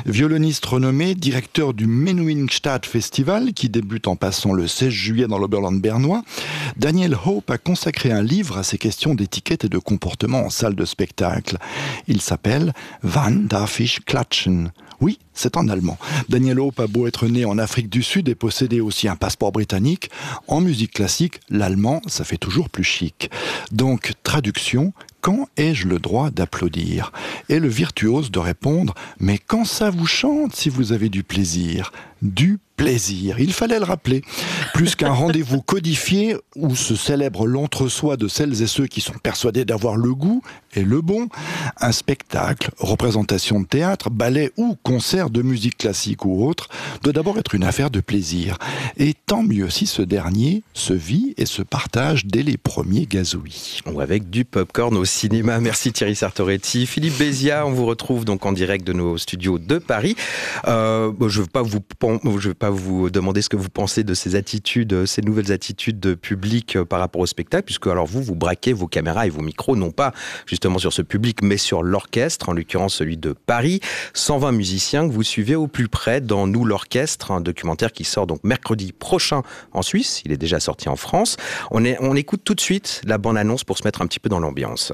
Violoniste renommé, directeur du Menuhinstadt Festival, qui débute en passant le 16 juillet dans l'Oberland bernois, Daniel Hope a consacré un livre à ces questions d'étiquette et de comportement en salle de spectacle. Il s'appelle « Wann darf ich klatschen ?» Oui, c'est en allemand. Daniel Hope a beau être né en Afrique du Sud et posséder aussi un passeport britannique, en musique classique, l'allemand, ça fait toujours plus chic. Donc, traduction, quand ai-je le droit d'applaudir ? Et le virtuose de répondre, mais quand ça vous chante si vous avez du plaisir ? Du plaisir, il fallait le rappeler. Plus qu'un rendez-vous codifié où se célèbre l'entre-soi de celles et ceux qui sont persuadés d'avoir le goût et le bon, un spectacle, représentation de théâtre, ballet ou concert de musique classique ou autre, doit d'abord être une affaire de plaisir. Et tant mieux si ce dernier se vit et se partage dès les premiers gazouillis. Ou avec du popcorn au cinéma. Merci Thierry Sartoretti. Philippe Béziat, on vous retrouve donc en direct de nos studios de Paris. Je ne vais pas vous demander ce que vous pensez de ces attitudes, ces nouvelles attitudes de public par rapport au spectacle, puisque alors vous braquez vos caméras et vos micros, non pas justement sur ce public, mais sur l'orchestre, en l'occurrence celui de Paris. 120 musiciens que vous suivez au plus près dans Nous l'Orchestre, un documentaire qui sort donc mercredi prochain en Suisse. Il est déjà sorti en France. On écoute tout de suite la bande-annonce pour se mettre un petit peu dans l'ambiance.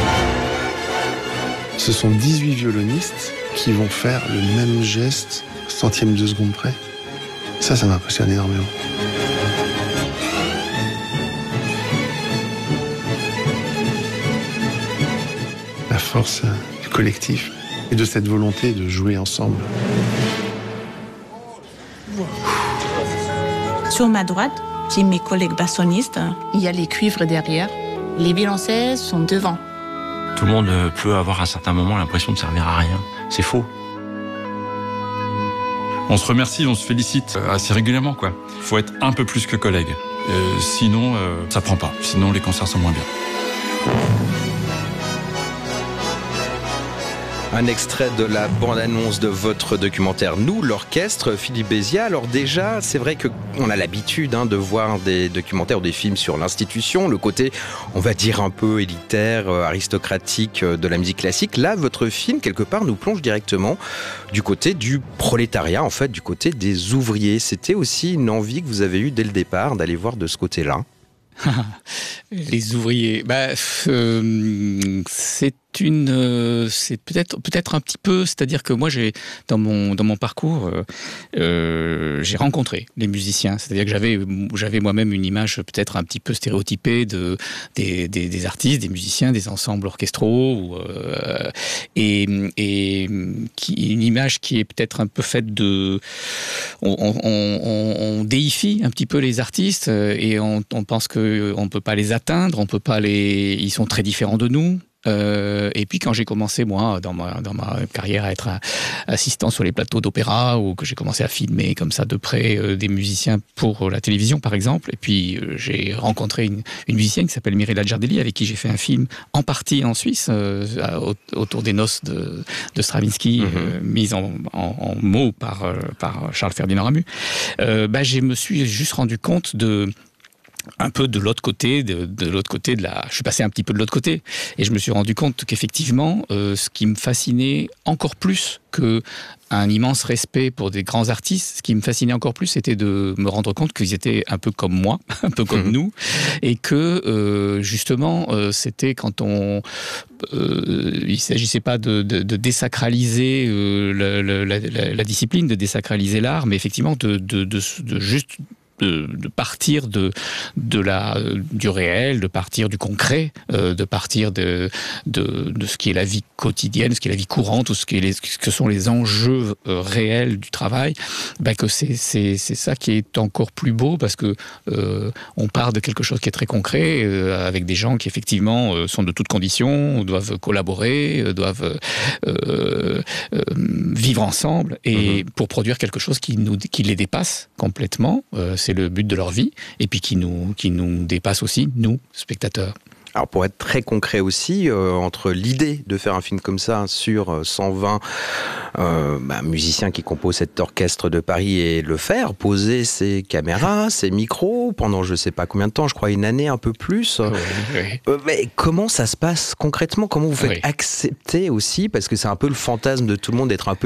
Ce sont 18 violonistes qui vont faire le même geste, centième de seconde près. Ça m'impressionne énormément. La force du collectif et de cette volonté de jouer ensemble. Sur ma droite, j'ai mes collègues bassonistes. Il y a les cuivres derrière. Les violoncelles sont devant. Tout le monde peut avoir à un certain moment l'impression de servir à rien. C'est faux. On se remercie, on se félicite assez régulièrement, quoi. Faut être un peu plus que collègue. Sinon, ça prend pas. Sinon, les concerts sont moins bien. Un extrait de la bande-annonce de votre documentaire Nous, l'Orchestre, Philippe Béziat. Alors déjà, c'est vrai qu'on a l'habitude de voir des documentaires ou des films sur l'institution, le côté, on va dire, un peu élitaire, aristocratique de la musique classique. Là, votre film, quelque part, nous plonge directement du côté du prolétariat, en fait, du côté des ouvriers. C'était aussi une envie que vous avez eue dès le départ d'aller voir de ce côté-là. Les ouvriers, c'est peut-être un petit peu, c'est-à-dire que moi dans mon parcours j'ai rencontré les musiciens, c'est-à-dire que j'avais moi-même une image peut-être un petit peu stéréotypée des artistes, des musiciens, des ensembles orchestraux et une image qui est peut-être un peu faite de on déifie un petit peu les artistes et on pense que on peut pas les atteindre, ils sont très différents de nous. Et puis quand j'ai commencé moi dans ma carrière à être assistant sur les plateaux d'opéra ou que j'ai commencé à filmer comme ça de près des musiciens pour la télévision par exemple, et puis j'ai rencontré une musicienne qui s'appelle Mirella Giardelli avec qui j'ai fait un film en partie en Suisse autour des noces de Stravinsky, mise en mots par Charles Ferdinand Ramu. Je me suis juste rendu compte un peu de l'autre côté, je suis passé un petit peu de l'autre côté et je me suis rendu compte qu'effectivement, ce qui me fascinait encore plus qu'un immense respect pour des grands artistes, ce qui me fascinait encore plus, c'était de me rendre compte qu'ils étaient un peu comme moi, un peu comme nous, et que justement, c'était quand il s'agissait pas de désacraliser la discipline, de désacraliser l'art, mais effectivement de juste de partir du réel, de partir du concret, de partir de ce qui est la vie quotidienne, ce qui est la vie courante, ou ce que sont les enjeux réels du travail, que c'est ça qui est encore plus beau, parce que on part de quelque chose qui est très concret, avec des gens qui effectivement sont de toutes conditions, doivent collaborer, doivent vivre ensemble, et pour produire quelque chose qui les dépasse complètement. C'est le but de leur vie, et puis qui nous dépasse aussi, nous, spectateurs. Alors pour être très concret aussi, entre l'idée de faire un film comme ça sur 120 musiciens qui composent cet orchestre de Paris et le faire, poser ses caméras, ses micros pendant je sais pas combien de temps, je crois une année, un peu plus. Mais comment ça se passe concrètement ? Comment vous faites accepter aussi, parce que c'est un peu le fantasme de tout le monde d'être un peu